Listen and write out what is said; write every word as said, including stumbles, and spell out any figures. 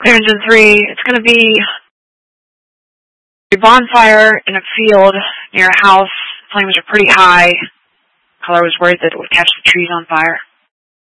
Clear engine three, it's going to be a bonfire in a field near a house. Flames are pretty high. Caller was worried that it would catch the trees on fire.